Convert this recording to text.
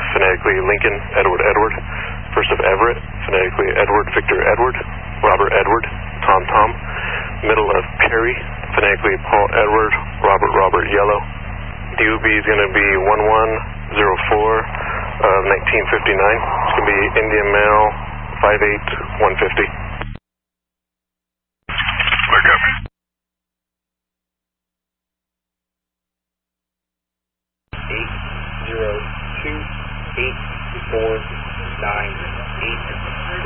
phonetically Lincoln, Edward, Edward. First of Everett, phonetically Edward, Victor, Edward. Robert, Edward, Tom, Tom. Middle of Perry, phonetically Paul, Edward, Robert, Robert, Yellow. DUB is going to be 1104 of 1959. It's going to be Indian male, 5'8", 150.